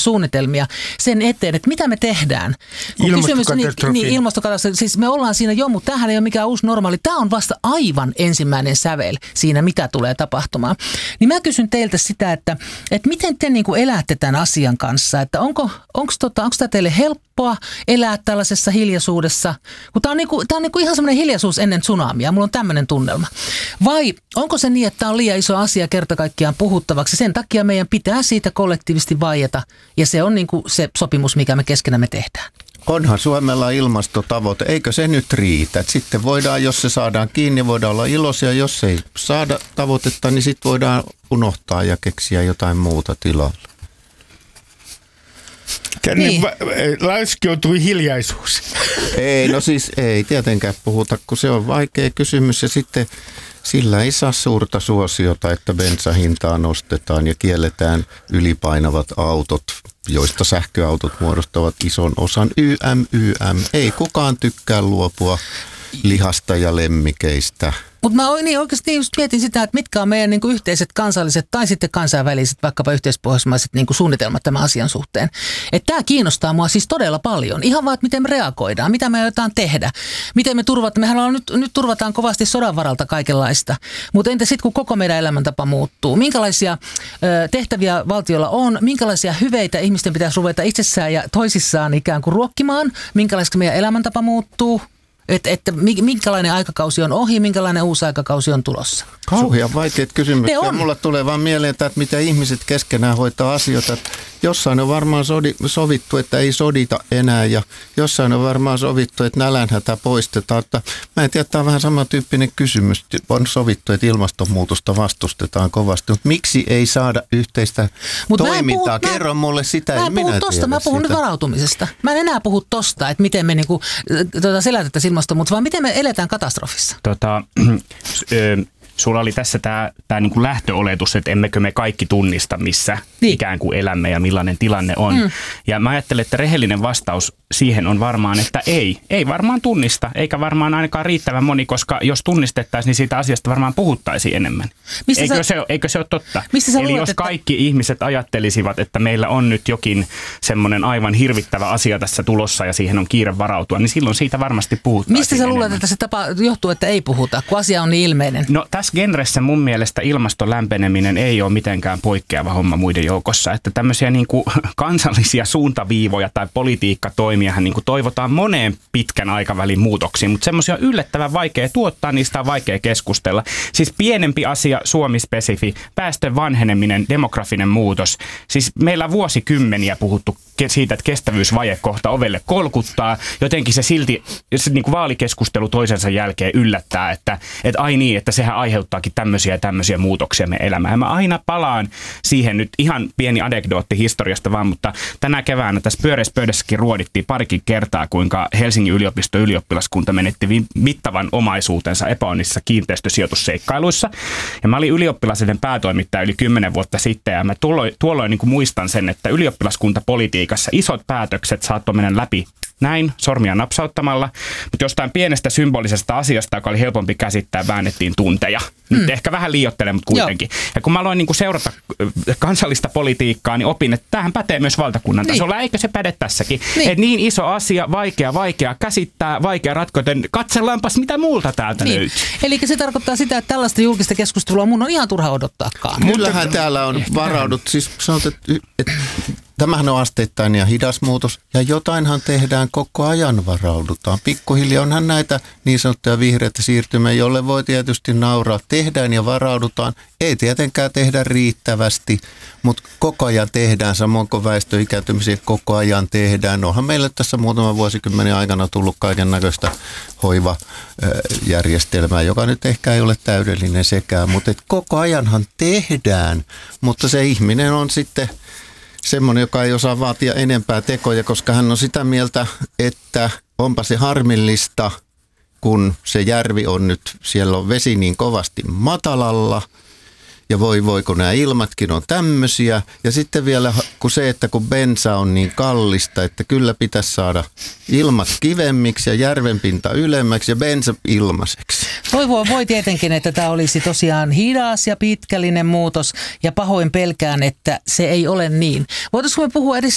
suunnitelmia sen eteen, että mitä me tehdään. Ilmastokatastrofi. Siis me ollaan siinä jo, mutta tämähän ei ole mikään uusi normaali. Tämä on vasta aivan ensimmäinen sävel siinä, mitä tulee tapahtumaan. Niin mä kysyn teiltä sitä, että miten te niin kuin elätte tämän asian kanssa, että onko tämä teille helppoa elää tällaisessa hiljaisuudessa, kun tämä on niinku ihan semmoinen hiljaisuus ennen tsunamia, mulla on tämmöinen tunnelma. Vai onko se niin, että tämä on liian iso asia kerta kaikkiaan puhuttavaksi, sen takia meidän pitää siitä kollektiivisesti vaieta, ja se on niinku se sopimus, mikä me keskenämme tehdään. Onhan Suomella ilmastotavoite, eikö se nyt riitä? Et sitten voidaan, jos se saadaan kiinni, voidaan olla iloisia, jos ei saada tavoitetta, niin sitten voidaan unohtaa ja keksiä jotain muuta tilalle. Niin. Läyskiutui hiljaisuus. Ei, no siis ei tietenkään puhuta, kun se on vaikea kysymys ja sitten sillä ei saa suurta suosiota, että bensahintaa nostetaan ja kielletään ylipainavat autot, joista sähköautot muodostavat ison osan. Ei kukaan tykkää luopua lihasta ja lemmikeistä. Mutta mä oikeasti just mietin sitä, että mitkä on meidän niinku yhteiset kansalliset tai sitten kansainväliset, vaikkapa yhteispohjoismaiset niinku suunnitelmat tämän asian suhteen. Että tämä kiinnostaa mua siis todella paljon. Ihan vaan, että miten me reagoidaan, mitä me aiotaan tehdä. Miten me turvataan, mehän nyt turvataan kovasti sodan varalta kaikenlaista. Mutta entä sitten, kun koko meidän elämäntapa muuttuu? Minkälaisia tehtäviä valtiolla on? Minkälaisia hyveitä ihmisten pitäisi ruveta itsessään ja toisissaan ikään kuin ruokkimaan? Minkälaista meidän elämäntapa muuttuu? Että minkälainen aikakausi on ohi, minkälainen uusi aikakausi on tulossa? Kauhean vaikeat kysymyksiä. Mulla tulee vaan mieleen, että mitä ihmiset keskenään hoitaa asioita. Jossain on varmaan sovittu, että ei sodita enää ja jossain on varmaan sovittu, että nälänhätä poistetaan. Mä en tiedä, tämä on vähän samantyyppinen kysymys. On sovittu, että ilmastonmuutosta vastustetaan kovasti, mutta miksi ei saada yhteistä toimintaa? Kerro mulle sitä, en minä tiedä sitä. Mä puhun nyt varautumisesta. Mä en enää puhu tosta, että miten me niinku, selätettäisiin ilmastonmuutosta, vaan miten me eletään katastrofissa. Sulla oli tässä tämä niinku lähtöoletus, että emmekö me kaikki tunnista, missä ikään kuin elämme ja millainen tilanne on. Ja mä ajattelen, että rehellinen vastaus siihen on varmaan, että ei varmaan tunnista, eikä varmaan ainakaan riittävän moni, koska jos tunnistettaisiin, niin siitä asiasta varmaan puhuttaisiin enemmän. Eikö se ole totta? Eli jos kaikki ihmiset ajattelisivat, että meillä on nyt jokin semmoinen aivan hirvittävä asia tässä tulossa ja siihen on kiire varautua, niin silloin siitä varmasti puhuttaisiin Mistä sä luulet, että se tapa johtuu, että ei puhuta, kun asia on niin ilmeinen? No tässä genressä mun mielestä ilmaston lämpeneminen ei ole mitenkään poikkeava homma muiden joukossa, että tämmöisiä niin kuin kansallisia suuntaviivoja tai politiikkatoimiahan niin kuin toivotaan moneen pitkän aikavälin muutoksiin, mutta semmoisia on yllättävän vaikea tuottaa, niistä on vaikea keskustella. Siis pienempi asia, Suomi-spesifi, päästön vanheneminen, demografinen muutos. Siis meillä on vuosikymmeniä puhuttu siitä, että kestävyysvaje kohta ovelle kolkuttaa. Jotenkin se silti niin kuin vaalikeskustelu toisensa jälkeen yllättää, että ai niin, että sehän aiheuttaakin tämmöisiä muutoksia meidän elämään. Ja mä aina palaan siihen nyt ihan pieni anekdootti historiasta vaan, mutta tänä keväänä tässä pyöreässä pöydässäkin ruodittiin parikin kertaa, kuinka Helsingin yliopiston ylioppilaskunta menetti mittavan omaisuutensa epäonnisissa kiinteistösijoitusseikkailuissa. Ja mä olin ylioppilaiden päätoimittaja yli 10 vuotta sitten ja mä tuolloin niin kuin muistan sen, että ylioppilaskuntapolitiikassa isot päätökset saattoi mennä läpi näin, sormia napsauttamalla, mutta jostain pienestä symbolisesta asiasta, joka oli helpompi käsittää, väännettiin tunteja. Nyt ehkä vähän liioittelen, mutta kuitenkin. Joo. Ja kun mä aloin niin kuin seurata kansallista politiikkaa, niin opin, että tämähän pätee myös valtakunnan tasolla. Eikö se päde tässäkin? Että niin iso asia, vaikea käsittää, vaikea ratkoa, katsellaanpas mitä muulta täältä löytyy. Eli se tarkoittaa sitä, että tällaista julkista keskustelua mun on ihan turha odottaakaan. Kyllähän täällä on varaudut. Siis sanotaan, että tämähän on asteittain ja hidas muutos, ja jotainhan tehdään koko ajan varaudutaan. Pikkuhiljaa onhan näitä niin sanottuja vihreitä siirtymiä, jolle voi tietysti nauraa. Tehdään ja varaudutaan. Ei tietenkään tehdä riittävästi, mutta koko ajan tehdään, samoin kuin väestöikääntymisiä koko ajan tehdään. Onhan meille tässä muutaman vuosikymmenen aikana tullut kaiken näköistä hoivajärjestelmää, joka nyt ehkä ei ole täydellinen sekään, mutta koko ajanhan tehdään, mutta se ihminen on sitten semmoinen, joka ei osaa vaatia enempää tekoja, koska hän on sitä mieltä, että onpa se harmillista, kun se järvi on nyt, siellä on vesi niin kovasti matalalla, ja kun nämä ilmatkin on tämmöisiä. Ja sitten vielä kun bensa on niin kallista, että kyllä pitäisi saada ilmat kivemmiksi ja järvenpinta ylemmäksi ja bensa ilmaiseksi. Voi tietenkin, että tämä olisi tosiaan hidas ja pitkällinen muutos ja pahoin pelkään, että se ei ole niin. Voitaisiinko me puhua edes